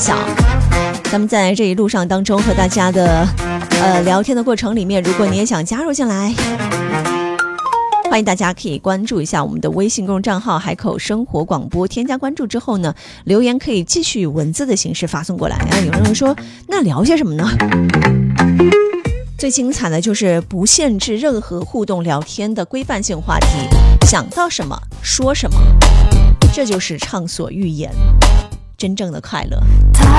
享。咱们在这一路上当中和大家的聊天的过程里面，如果你也想加入进来，欢迎大家可以关注一下我们的微信公众账号海口生活广播，添加关注之后呢，留言可以继续文字的形式发送过来啊。有人会说，那聊些什么呢？最精彩的就是不限制任何互动聊天的规范性话题，想到什么说什么，这就是畅所欲言，真正的快乐。